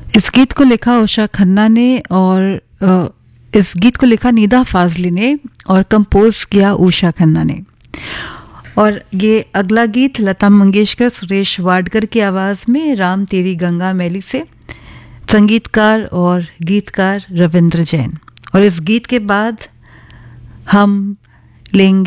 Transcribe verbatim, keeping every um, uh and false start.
इस गीत को लिखा उषा खन्ना ने और अ, इस गीत को लिखा निदा फाजली ने और कंपोज किया उषा खन्ना ने। और ये अगला गीत लता मंगेशकर सुरेश वाडकर की आवाज़ में राम तेरी गंगा मैली से, संगीतकार और गीतकार रविंद्र जैन। और इस गीत के बाद हम लेंगे